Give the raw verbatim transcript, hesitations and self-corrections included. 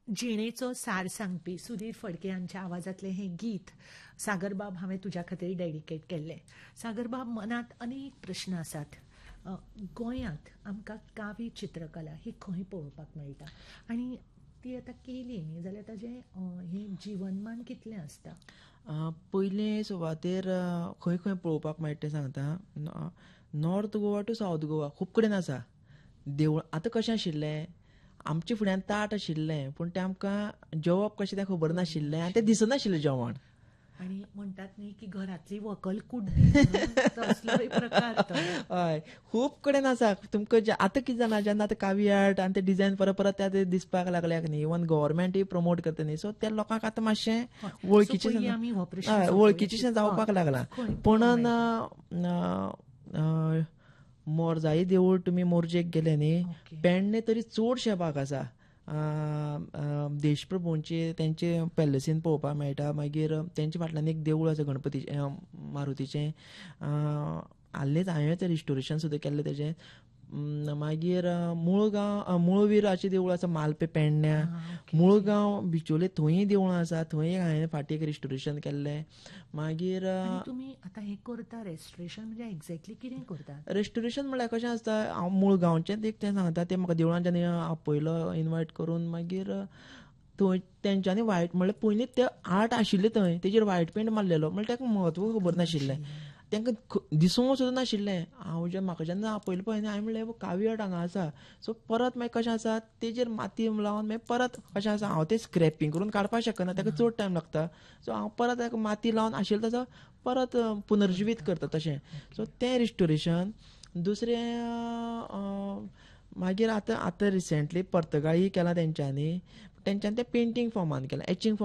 जिणेचो सार सांगपी सुधीर फडके यांच्या आवाजातले हे गीत सागरबाब हांवें तुज्या खातीर डेडिकेट केल्लें. सागरबाब, मनात अनेक प्रश्न आसात. अ, गोंयांत आमकां कावी चित्रकला ही खंय पळोवपाक मेळटा आनी ती आतां केली न्ही जाल्यार ताजें हें जिवनमान कितलें आसता? अ, पयले सुवातेर अ, खंय खंय पळोवपाक मेळटा तें सांगता. न- north Goa to south Goa खूब कडेन आसा देवूळ. आतां कशें आशिल्लें, आमच्या फुड्यान ताट आशिल्लें पूण तें आमकां जेवप कशें तें खबर नाशिल्लें आनी तें दिसनाशिल्लें जेवण. आनी म्हणटात न्ही की घरांतली व्हंकल कुड्डी म्हणून तसलोय प्रकार तो. हय, खूब कडेन आसा. तुमकां जे- आतां कितें जालां, जेन्ना आतां कावी आर्ट आनी ते डिझायन परत परत ते दिसपाक लागल्यात न्ही, इवन गव्हर्मेंटूय प्रमोट करता न्ही, सो त्या लोकांक आतां मातशें हय. वळखीचें सो पयलीं आमी हो प्रश्न हय, सोडवया वळखीचें की जावपाक हय, लागलां. खंय पूण पळोवंक न- अ, मोरजाई देवूळ तुमी मोरजेक गेले न्ही, ओके. पेडणे तरी चडशे भाग आसा अ, अ, देशप्रभूंचे तेंचे पॅलसीन पळोवपाक मेळटा. मागीर तेंच्या फाटल्यान एक देवूळ आसा गणपतीचें, मारुतीचें. हाल्लींच हांवें तें रिस्टोरेशन सुद्दां केल्लें तेजें. मागीर मुळगांव मुळविराचें देवूळ आसा मालपे पेडण्यां. हां, ओके, मुळगांव बिचोले थंय देवळां आसा, थंय हांवें फाटीं एक रिस्टोरेशन केल्लें. मागीर आनी तुमी आतां हें करता रेस्ट्रेशन म्हणजे एक्झॅक्टली कितें करता? रेस्टोरेशन म्हळ्यार कशें आसता, हांव मुळगांवचेंच एक तें सांगता. तें म्हाका देवळान जेन्ना आपयलो इनवायट करून, मागीर थंय तेंच्यांनी व्हायट म्हणल्यार पयलींच तें आर्ट आशिल्लें थंय तेजेर व्हायट पेंट मारलेलो म्हणल्यार ताका म्हत्व खबर नाशिल्लें. तांकां दिसूंक सुद्दां नाशिल्लें. हांव जें म्हाका जेन्ना आपयलें पळय न्ही, हांवें म्हणलें कावी आर्ट हांगा आसा. सो परत मागीर कशें आसा, तेजेर माती लावन मागीर परत कशें आसा, हांव तें स्क्रॅपींग करून काडपाक शकना, ताका चड टायम लागता. सो हांव परत ताका माती लावन आशिल्लो तसो परत पुनर्जिवीत करता तशें. सो तें रिस्टोरेशन. दुसरें मागीर आतां आतां रिसेंटली पर्तगाळी केलां तेंच्यांनी. तेंच्यांनी तें पेंटींग फॉर्मान केलां, एचिंग